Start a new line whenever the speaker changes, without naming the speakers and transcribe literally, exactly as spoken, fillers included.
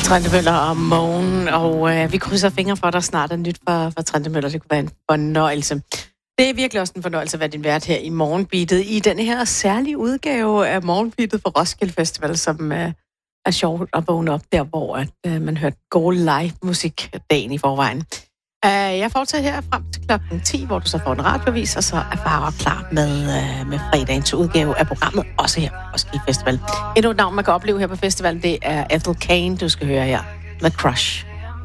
Trente Møller og Mogen, og øh, vi krydser fingre for, at der snart er nyt for, for Trente Møller. Det kunne være en fornøjelse. Det er virkelig også en fornøjelse at være din vært her i Morgenbeatet, i den her særlige udgave af Morgenbeatet for Roskilde Festival, som øh, er sjovt at vågne op der, hvor at, øh, man hørte god live musik dagen i forvejen. Uh, jeg fortsætter her frem til klokken ti, hvor du så får en radiovis, og så er Farver klar med, uh, med fredagens udgave af programmet, også her på Roskilde Festival. Endnu et navn, man kan opleve her på festivalen, det er Ethel Cain, du skal høre her med Crush.